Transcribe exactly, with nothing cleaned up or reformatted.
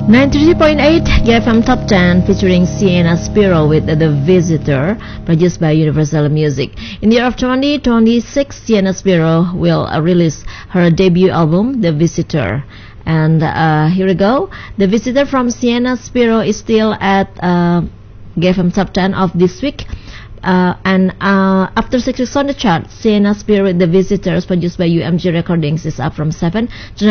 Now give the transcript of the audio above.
ninety-three point eight G F M Top ten featuring Sienna Spiro with The Visitor, produced by Universal Music. In the year of twenty twenty-six, Sienna Spiro will uh, release her debut album, The Visitor. And uh, here we go. The Visitor from Sienna Spiro is still at uh, G F M Top ten of this week. Uh, and uh, after six weeks on the chart, Sienna Spiro with The Visitors, produced by U M G Recordings, is up from seven to